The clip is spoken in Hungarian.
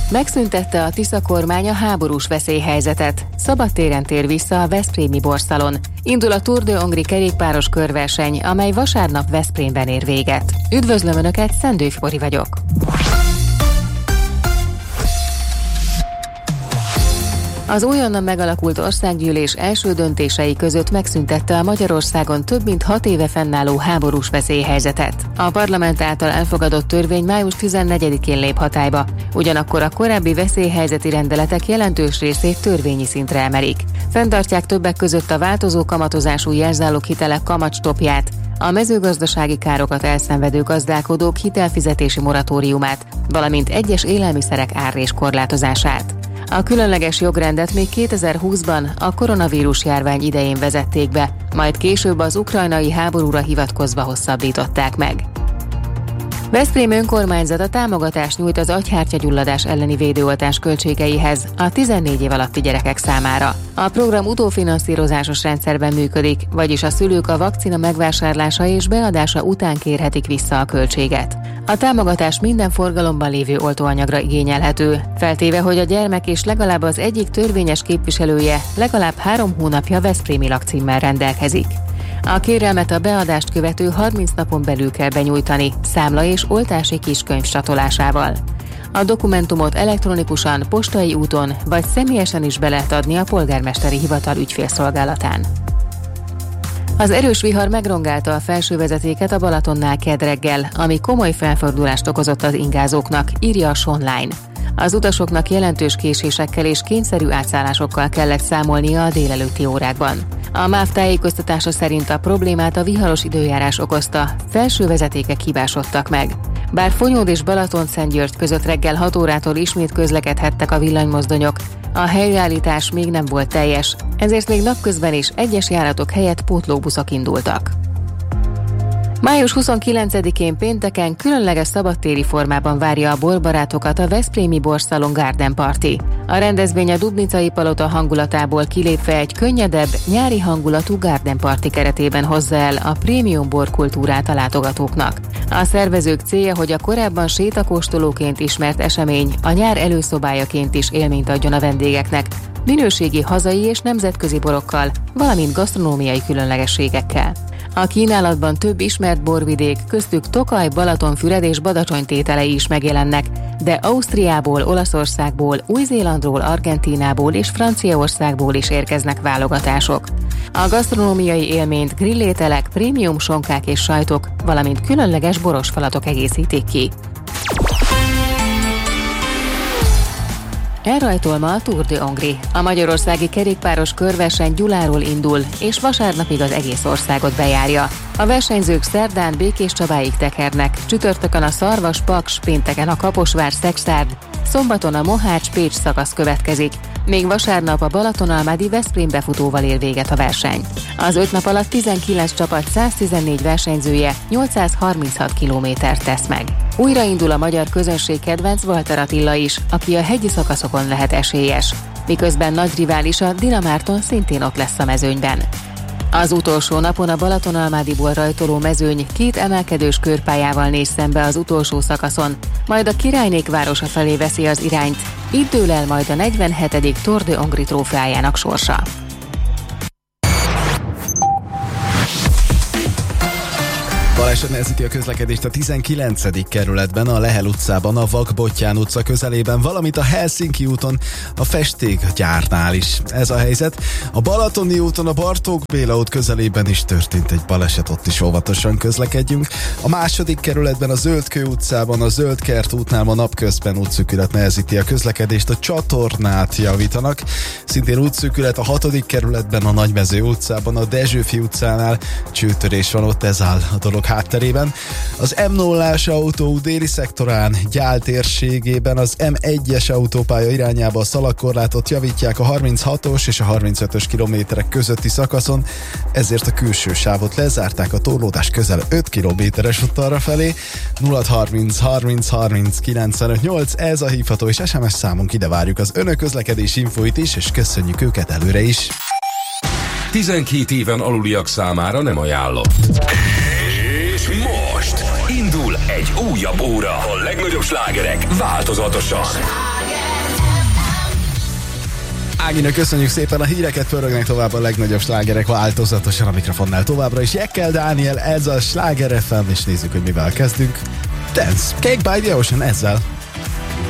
Megszüntette a Tisza kormány a háborús veszélyhelyzetet. Szabadtéren tér vissza a veszprémi borszalon. Indul a Tour de Hongrie kerékpáros körverseny, amely vasárnap Veszprémben ér véget. Üdvözlöm Önöket, Szendő Fori vagyok. Az újonnan megalakult országgyűlés első döntései között megszüntette a Magyarországon több mint 6 éve fennálló háborús veszélyhelyzetet. A parlament által elfogadott törvény május 14-én lép hatályba, ugyanakkor a korábbi veszélyhelyzeti rendeletek jelentős részét törvényi szintre emelik. Fenntartják többek között a változó kamatozású jelzáloghitelek kamatstoppját, a mezőgazdasági károkat elszenvedő gazdálkodók hitelfizetési moratóriumát, valamint egyes élelmiszerek árrés korlátozását. A különleges jogrendet még 2020-ban a koronavírus járvány idején vezették be, majd később az ukrajnai háborúra hivatkozva hosszabbították meg. Veszprém önkormányzata támogatást nyújt az agyhártyagyulladás elleni védőoltás költségeihez a 14 év alatti gyerekek számára. A program utófinanszírozásos rendszerben működik, vagyis a szülők a vakcina megvásárlása és beadása után kérhetik vissza a költséget. A támogatás minden forgalomban lévő oltóanyagra igényelhető, feltéve, hogy a gyermek és legalább az egyik törvényes képviselője legalább 3 hónapja veszprémi lakcímmel rendelkezik. A kérelmet a beadást követő 30 napon belül kell benyújtani, számla és oltási kiskönyv csatolásával. A dokumentumot elektronikusan, postai úton vagy személyesen is be lehet adni a polgármesteri hivatal ügyfélszolgálatán. Az erős vihar megrongálta a felsővezetéket a Balatonnál kedd reggel, ami komoly felfordulást okozott az ingázóknak, írja a Sonline. Az utasoknak jelentős késésekkel és kényszerű átszállásokkal kellett számolnia a délelőtti órákban. A MÁV tájékoztatása szerint a problémát a viharos időjárás okozta, felső vezetékek hibásodtak meg. Bár Fonyód és Balatonszentgyörgy között reggel 6 órától ismét közlekedhettek a villanymozdonyok, a helyreállítás még nem volt teljes, ezért még napközben is egyes járatok helyett pótlóbuszok indultak. Május 29-én pénteken különleges szabadtéri formában várja a borbarátokat a veszprémi borszalon Garden Party. A rendezvény a Dubnicai Palota hangulatából kilépve egy könnyedebb, nyári hangulatú Garden Party keretében hozza el a prémium borkultúrát a látogatóknak. A szervezők célja, hogy a korábban sétakóstolóként ismert esemény a nyár előszobájaként is élményt adjon a vendégeknek, minőségi hazai és nemzetközi borokkal, valamint gasztronómiai különlegességekkel. A kínálatban több ismert borvidék, köztük Tokaj, Balatonfüred és Badacsony tételei is megjelennek, de Ausztriából, Olaszországból, Új-Zélandról, Argentínából és Franciaországból is érkeznek válogatások. A gasztronómiai élményt grillételek, prémium sonkák és sajtok, valamint különleges boros falatok egészítik ki. Elrajtol ma a Tour de Hongrie. A magyarországi kerékpáros körverseny Gyuláról indul, és vasárnapig az egész országot bejárja. A versenyzők szerdán Békéscsabáig tekernek, csütörtökön a Szarvas-Paks, pénteken a Kaposvár-Szekszárd, szombaton a Mohács-Pécs szakasz következik, még vasárnap a Balatonalmádi Veszprém befutóval ér véget a verseny. Az 5 nap alatt 19 csapat 114 versenyzője 836 kilométert tesz meg. Újraindul a magyar közönség kedvenc Walter Attila is, aki a hegyi szakaszokon lehet esélyes, miközben nagy riválisa Dina Márton szintén ott lesz a mezőnyben. Az utolsó napon a Balatonalmádiból rajtoló mezőny 2 emelkedős körpályával néz szembe az utolsó szakaszon, majd a Királynék városa felé veszi az irányt, itt dől el majd a 47. Tour de Hongrie trófeájának sorsa. Baleset nehezíti a közlekedést a 19. kerületben, a Lehel utcában, a Vak-Bottyán utca közelében, valamint a Helsinki úton, a festékgyárnál is. Ez a helyzet. A Balatoni úton, a Bartók Béla út közelében is történt egy baleset, ott is óvatosan közlekedjünk. A második kerületben, a Zöldkő utcában, a Zöldkert útnál ma napközben útszűkület nehezíti a közlekedést, a csatornát javítanak. Szintén útszűkület a 6. kerületben, a Nagymező utcában, a Dezsőfi utcánál, csőtörés van, ott ez áll a dolog hátterében. Az M0-ás autó déli szektorán, Gyál térségében az M1-es autópálya irányába a szalagkorlátot javítják a 36-os és a 35-ös kilométerek közötti szakaszon, ezért a külső sávot lezárták, a torlódás közel 5 kilométeres út arrafelé. 0630 30 30 95 8, ez a hívható és SMS számunk, ide várjuk az önök közlekedési infóit is, és köszönjük őket előre is. 12 éven aluliak számára nem ajánlott. És most indul Egy újabb óra. A legnagyobb slágerek változatosan. Áginak köszönjük szépen, a híreket pörögnek tovább, a legnagyobb slágerek változatosan, a mikrofonnál továbbra is Jekkel Dániel, ez a Sláger FM, és nézzük, hogy mivel kezdünk. Dance, Cake by the Ocean ezzel.